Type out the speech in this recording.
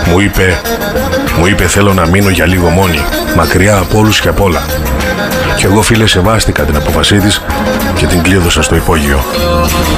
Μου είπε θέλω να μείνω για λίγο μόνη, μακριά από όλους και απ' όλα. Κι εγώ, φίλε, σεβάστηκα την απόφασή της και την κλείδωσα στο υπόγειο.